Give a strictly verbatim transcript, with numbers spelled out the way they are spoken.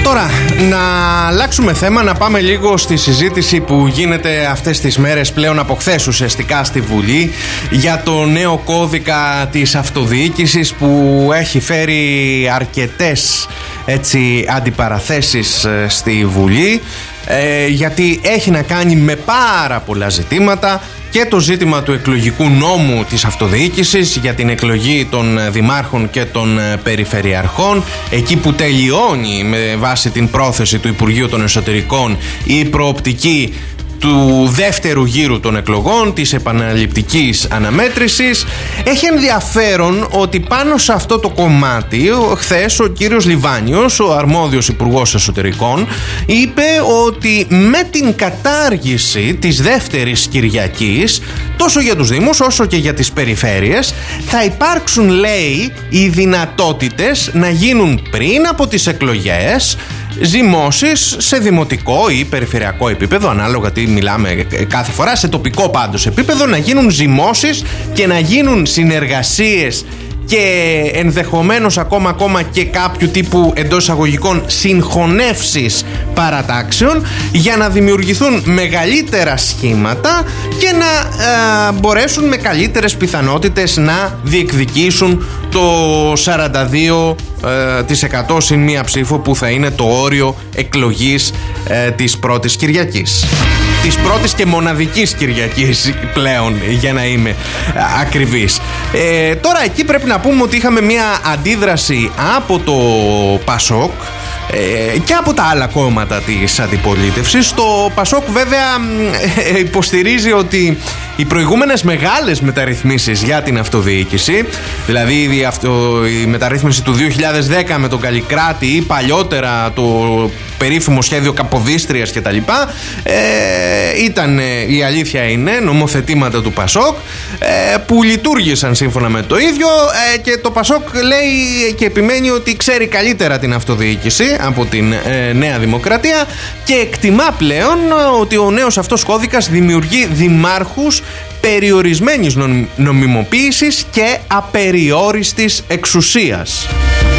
Τώρα, να αλλάξουμε θέμα, να πάμε λίγο στη συζήτηση που γίνεται αυτές τις μέρες, πλέον από χθες ουσιαστικά στη Βουλή, για το νέο κώδικα της αυτοδιοίκησης που έχει φέρει αρκετές έτσι, αντιπαραθέσεις στη Βουλή, ε, γιατί έχει να κάνει με πάρα πολλά ζητήματα. Και το ζήτημα του εκλογικού νόμου της αυτοδιοίκησης για την εκλογή των δημάρχων και των περιφερειαρχών, εκεί που τελειώνει με βάση την πρόθεση του Υπουργείου των Εσωτερικών η προοπτική του δεύτερου γύρου των εκλογών, της επαναληπτικής αναμέτρησης. Έχει ενδιαφέρον ότι πάνω σε αυτό το κομμάτι χθες ο κύριος Λιβάνιος, ο αρμόδιος Υπουργός Εσωτερικών, είπε ότι με την κατάργηση της δεύτερης Κυριακής, τόσο για τους Δήμους όσο και για τις περιφέρειες, θα υπάρξουν, λέει, οι δυνατότητες να γίνουν πριν από τις εκλογές ζυμώσεις σε δημοτικό ή περιφερειακό επίπεδο, ανάλογα τι μιλάμε κάθε φορά, σε τοπικό πάντως επίπεδο, να γίνουν ζυμώσεις και να γίνουν συνεργασίες και ενδεχομένως ακόμα, ακόμα και κάποιου τύπου εντός εισαγωγικών συγχωνεύσεις παρατάξεων, για να δημιουργηθούν μεγαλύτερα σχήματα και να ε, μπορέσουν με καλύτερες πιθανότητες να διεκδικήσουν το σαράντα δύο τοις εκατό συν μία ψήφο που θα είναι το όριο εκλογής ε, της πρώτης Κυριακής. Της πρώτης και μοναδικής Κυριακής πλέον, για να είμαι ακριβής. Ε, τώρα εκεί πρέπει να πούμε ότι είχαμε μια αντίδραση από το Πασόκ ε, και από τα άλλα κόμματα της αντιπολίτευσης. Το Πασόκ βέβαια ε, υποστηρίζει ότι οι προηγούμενες μεγάλες μεταρρυθμίσεις για την αυτοδιοίκηση, δηλαδή η, αυτο, η μεταρρύθμιση του δύο χιλιάδες δέκα με τον Καλλικράτη ή παλιότερα το περίφημο σχέδιο Καποδίστριας και τα λοιπά, ε, ήταν, η αλήθεια είναι, νομοθετήματα του Πασόκ ε, που λειτουργήσαν σύμφωνα με το ίδιο ε, και το Πασόκ λέει και επιμένει ότι ξέρει καλύτερα την αυτοδιοίκηση από την ε, Νέα Δημοκρατία και εκτιμά πλέον ότι ο νέος αυτός κώδικας δημιουργεί δημάρχους περιορισμένης νομιμοποίησης και απεριόριστης εξουσίας.